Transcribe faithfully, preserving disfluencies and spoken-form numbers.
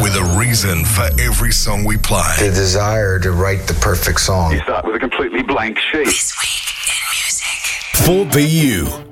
with a reason for every song we play. The desire to write the perfect song. You start with a completely blank sheet. This week in music. four B U.